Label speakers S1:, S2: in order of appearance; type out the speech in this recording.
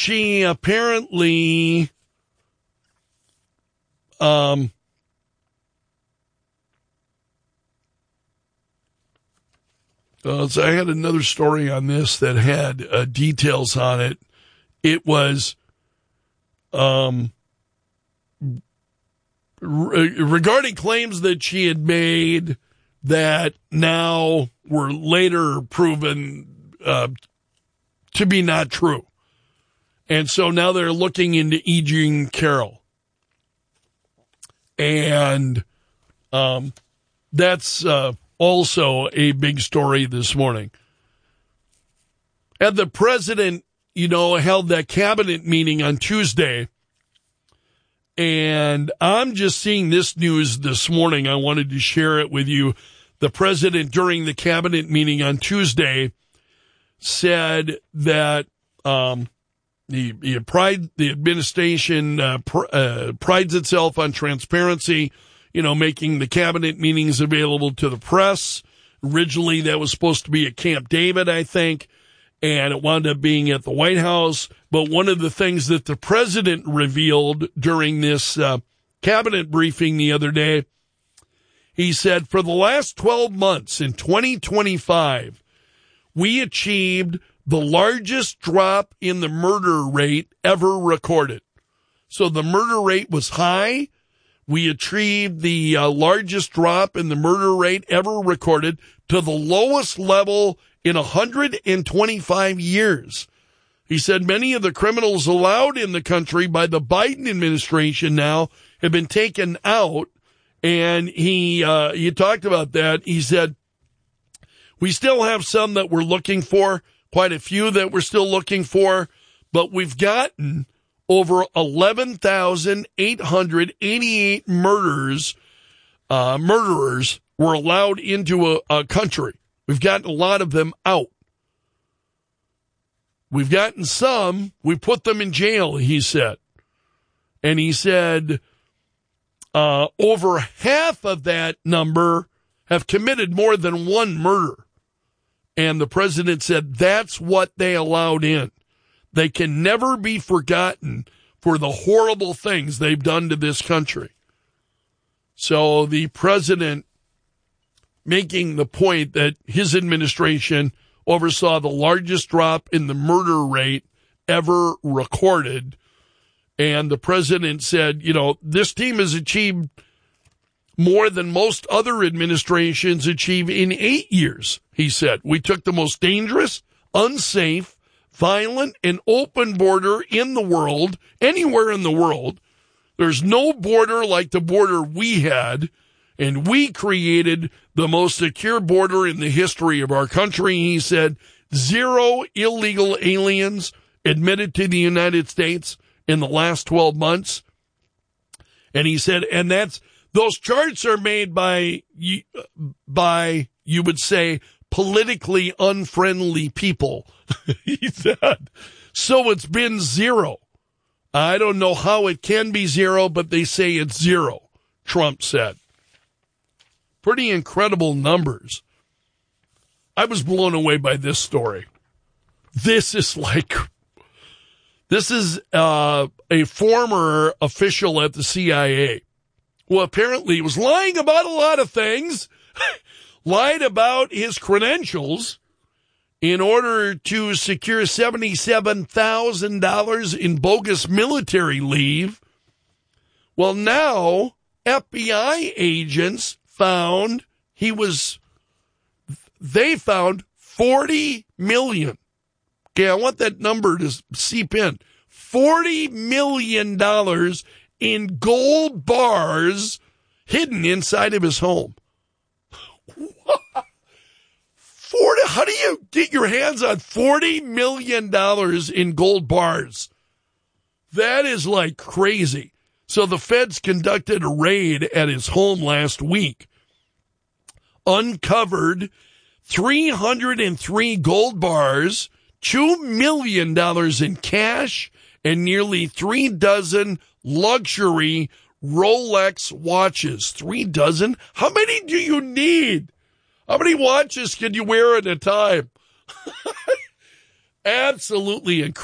S1: she apparently, so I had another story on this that had details on it. It was regarding claims that she had made that now were later proven to be not true. And so now they're looking into E. Jean Carroll. And that's also a big story this morning. And the president, held that cabinet meeting on Tuesday. And I'm just seeing this news this morning. I wanted to share it with you. The president, during the cabinet meeting on Tuesday, said that the administration prides itself on transparency, making the cabinet meetings available to the press. Originally, that was supposed to be at Camp David, I think, and it wound up being at the White House. But one of the things that the president revealed during this cabinet briefing the other day, he said, for the last 12 months in 2025, we achieved the largest drop in the murder rate ever recorded. So the murder rate was high. We achieved the largest drop in the murder rate ever recorded to the lowest level in 125 years. He said many of the criminals allowed in the country by the Biden administration now have been taken out. And he talked about that. He said, we still have some that we're looking for, quite a few that we're still looking for, but we've gotten over 11,888 murderers were allowed into a country. We've gotten a lot of them out. We've gotten some, we put them in jail, he said. And he said over half of that number have committed more than one murder. And the president said that's what they allowed in. They can never be forgotten for the horrible things they've done to this country. So the president making the point that his administration oversaw the largest drop in the murder rate ever recorded. And the president said, this team has achieved more than most other administrations achieve in 8 years, he said. We took the most dangerous, unsafe, violent, and open border in the world, anywhere in the world. There's no border like the border we had, and we created the most secure border in the history of our country, he said. 0 illegal aliens admitted to the United States in the last 12 months. And he said, and those charts are made by, you would say, politically unfriendly people, he said. So it's been 0. I don't know how it can be 0, but they say it's 0, Trump said. Pretty incredible numbers. I was blown away by this story. This is a former official at the CIA who apparently was lying about a lot of things, lied about his credentials in order to secure $77,000 in bogus military leave. Well, now FBI agents found they found 40 million. Okay, I want that number to seep in. $40 million in gold bars hidden inside of his home. How do you get your hands on $40 million in gold bars? That is like crazy. So the feds conducted a raid at his home last week, uncovered 303 gold bars, $2 million in cash, and nearly 3 dozen luxury Rolex watches. 3 dozen? How many do you need? How many watches can you wear at a time? Absolutely incredible.